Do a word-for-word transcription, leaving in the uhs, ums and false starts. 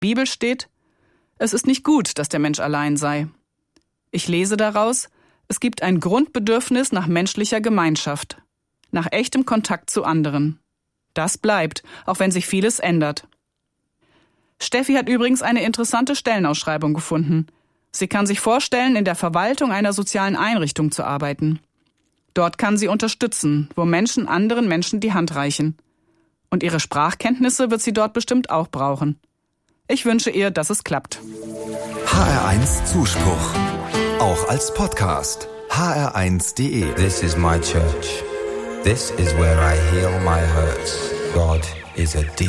Bibel steht: Es ist nicht gut, dass der Mensch allein sei. Ich lese daraus: Es gibt ein Grundbedürfnis nach menschlicher Gemeinschaft, nach echtem Kontakt zu anderen. Das bleibt, auch wenn sich vieles ändert. Steffi hat übrigens eine interessante Stellenausschreibung gefunden. Sie kann sich vorstellen, in der Verwaltung einer sozialen Einrichtung zu arbeiten. Dort kann sie unterstützen, wo Menschen anderen Menschen die Hand reichen. Und ihre Sprachkenntnisse wird sie dort bestimmt auch brauchen. Ich wünsche ihr, dass es klappt. H R eins Zuspruch. Auch als Podcast. h r eins punkt d e. This is my church. This is where I heal my hurts. God is a deep